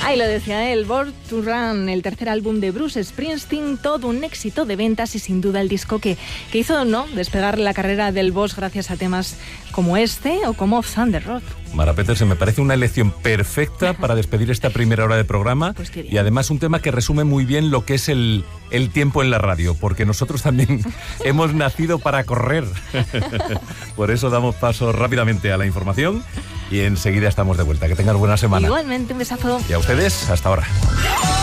Ahí lo decía él, Born to Run, el tercer álbum de Bruce Springsteen, todo un éxito de ventas y sin duda el disco que hizo despegar la carrera del boss gracias a temas como este o como Thunder Road. Mara Petersen, me parece una elección perfecta para despedir esta primera hora de programa, pues y además un tema que resume muy bien lo que es el tiempo en la radio, porque nosotros también hemos nacido para correr. Por eso damos paso rápidamente a la información y enseguida estamos de vuelta. Que tengan buena semana. Igualmente, un besazo. Y a ustedes, hasta ahora.